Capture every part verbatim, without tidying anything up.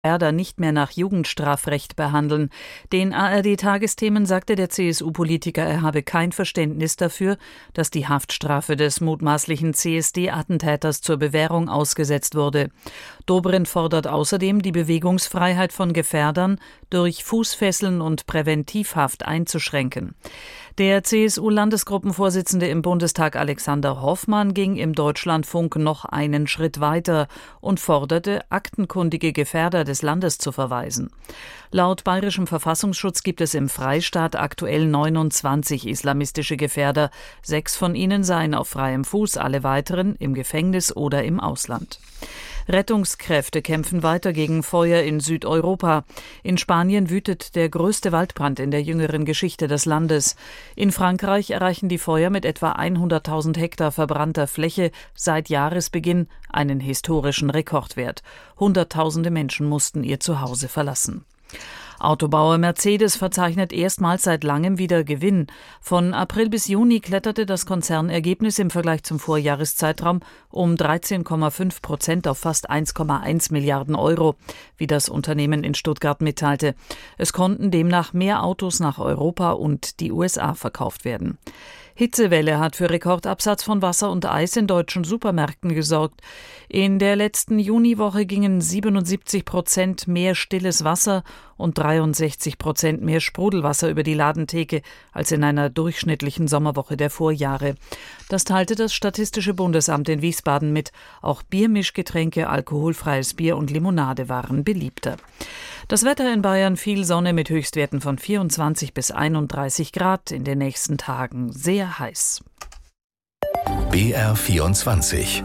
Gefährder nicht mehr nach Jugendstrafrecht behandeln. Den A R D-Tagesthemen sagte der C S U-Politiker, er habe kein Verständnis dafür, dass die Haftstrafe des mutmaßlichen C S D-Attentäters zur Bewährung ausgesetzt wurde. Dobrindt fordert außerdem, die Bewegungsfreiheit von Gefährdern durch Fußfesseln und Präventivhaft einzuschränken. Der C S U-Landesgruppenvorsitzende im Bundestag Alexander Hoffmann ging im Deutschlandfunk noch einen Schritt weiter und forderte, aktenkundige Gefährder des Landes zu verweisen. Laut bayerischem Verfassungsschutz gibt es im Freistaat aktuell neunundzwanzig islamistische Gefährder. Sechs von ihnen seien auf freiem Fuß, alle weiteren im Gefängnis oder im Ausland. Rettungskräfte kämpfen weiter gegen Feuer in Südeuropa. In Spanien wütet der größte Waldbrand in der jüngeren Geschichte des Landes. In Frankreich erreichen die Feuer mit etwa hunderttausend Hektar verbrannter Fläche seit Jahresbeginn einen historischen Rekordwert. Hunderttausende Menschen mussten ihr Zuhause verlassen. Autobauer Mercedes verzeichnet erstmals seit langem wieder Gewinn. Von April bis Juni kletterte das Konzernergebnis im Vergleich zum Vorjahreszeitraum um dreizehn Komma fünf Prozent auf fast eins Komma eins Milliarden Euro, wie das Unternehmen in Stuttgart mitteilte. Es konnten demnach mehr Autos nach Europa und die U S A verkauft werden. Hitzewelle hat für Rekordabsatz von Wasser und Eis in deutschen Supermärkten gesorgt. In der letzten Juniwoche gingen siebenundsiebzig Prozent mehr stilles Wasser und dreiundsechzig Prozent mehr Sprudelwasser über die Ladentheke als in einer durchschnittlichen Sommerwoche der Vorjahre. Das teilte das Statistische Bundesamt in Wiesbaden mit. Auch Biermischgetränke, alkoholfreies Bier und Limonade waren beliebter. Das Wetter in Bayern: viel Sonne mit Höchstwerten von vierundzwanzig bis einunddreißig Grad, in den nächsten Tagen sehr heiß. B R vierundzwanzig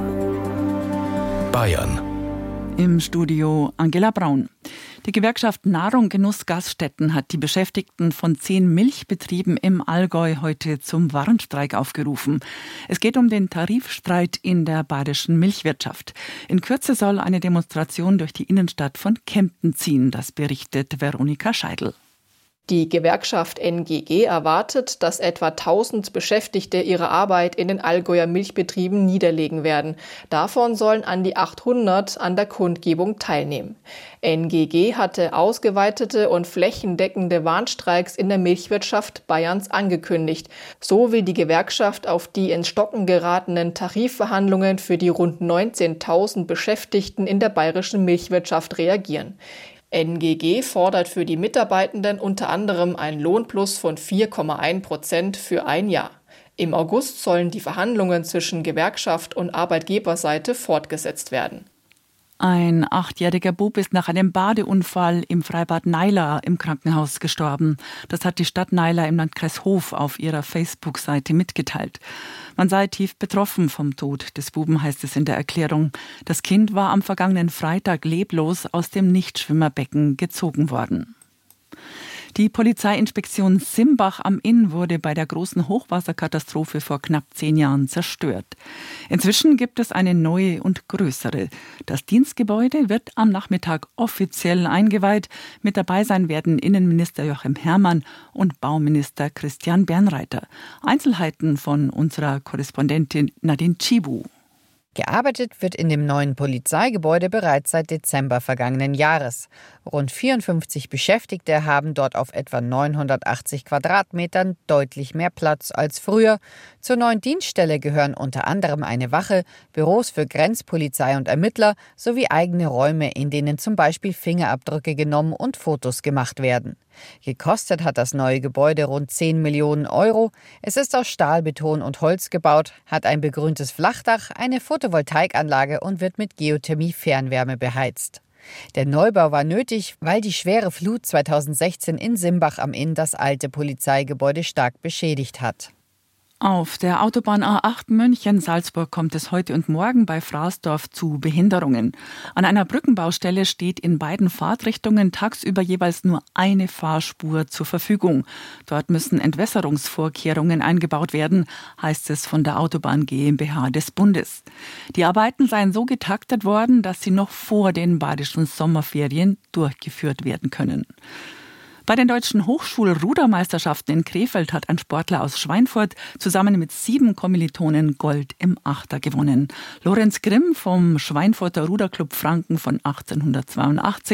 Bayern. Im Studio Angela Braun. Die Gewerkschaft Nahrung Genuss Gaststätten hat die Beschäftigten von zehn Milchbetrieben im Allgäu heute zum Warnstreik aufgerufen. Es geht um den Tarifstreit in der bayerischen Milchwirtschaft. In Kürze soll eine Demonstration durch die Innenstadt von Kempten ziehen, das berichtet Veronika Scheidl. Die Gewerkschaft N G G erwartet, dass etwa tausend Beschäftigte ihre Arbeit in den Allgäuer Milchbetrieben niederlegen werden. Davon sollen an die achthundert an der Kundgebung teilnehmen. N G G hatte ausgeweitete und flächendeckende Warnstreiks in der Milchwirtschaft Bayerns angekündigt. So will die Gewerkschaft auf die ins Stocken geratenen Tarifverhandlungen für die rund neunzehntausend Beschäftigten in der bayerischen Milchwirtschaft reagieren. N G G fordert für die Mitarbeitenden unter anderem einen Lohnplus von vier Komma eins Prozent für ein Jahr. Im August sollen die Verhandlungen zwischen Gewerkschaft und Arbeitgeberseite fortgesetzt werden. Ein achtjähriger Bub ist nach einem Badeunfall im Freibad Naila im Krankenhaus gestorben. Das hat die Stadt Naila im Landkreis Hof auf ihrer Facebook-Seite mitgeteilt. Man sei tief betroffen vom Tod des Buben, heißt es in der Erklärung. Das Kind war am vergangenen Freitag leblos aus dem Nichtschwimmerbecken gezogen worden. Die Polizeiinspektion Simbach am Inn wurde bei der großen Hochwasserkatastrophe vor knapp zehn Jahren zerstört. Inzwischen gibt es eine neue und größere. Das Dienstgebäude wird am Nachmittag offiziell eingeweiht. Mit dabei sein werden Innenminister Joachim Herrmann und Bauminister Christian Bernreiter. Einzelheiten von unserer Korrespondentin Nadine Chibu. Gearbeitet wird in dem neuen Polizeigebäude bereits seit Dezember vergangenen Jahres. Rund vierundfünfzig Beschäftigte haben dort auf etwa neunhundertachtzig Quadratmetern deutlich mehr Platz als früher. Zur neuen Dienststelle gehören unter anderem eine Wache, Büros für Grenzpolizei und Ermittler sowie eigene Räume, in denen zum Beispiel Fingerabdrücke genommen und Fotos gemacht werden. Gekostet hat das neue Gebäude rund zehn Millionen Euro. Es ist aus Stahl, Beton und Holz gebaut, hat ein begrüntes Flachdach, eine Photovoltaikanlage und wird mit Geothermie-Fernwärme beheizt. Der Neubau war nötig, weil die schwere Flut zweitausendsechzehn in Simbach am Inn das alte Polizeigebäude stark beschädigt hat. Auf der Autobahn A acht München-Salzburg kommt es heute und morgen bei Fraßdorf zu Behinderungen. An einer Brückenbaustelle steht in beiden Fahrtrichtungen tagsüber jeweils nur eine Fahrspur zur Verfügung. Dort müssen Entwässerungsvorkehrungen eingebaut werden, heißt es von der Autobahn GmbH des Bundes. Die Arbeiten seien so getaktet worden, dass sie noch vor den bayerischen Sommerferien durchgeführt werden können. Bei den deutschen Hochschulrudermeisterschaften in Krefeld hat ein Sportler aus Schweinfurt zusammen mit sieben Kommilitonen Gold im Achter gewonnen. Lorenz Grimm vom Schweinfurter Ruderclub Franken von achtzehnhundertzweiundachtzig